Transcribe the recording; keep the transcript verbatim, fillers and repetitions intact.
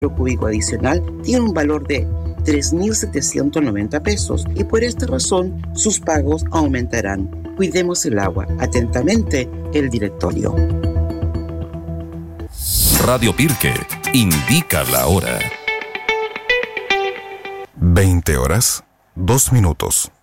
cúbico adicional tiene un valor de tres mil setecientos noventa pesos y por esta razón sus pagos aumentarán. Cuidemos el agua. Atentamente, el directorio. Radio Pirque indica la hora. veinte horas, dos minutos.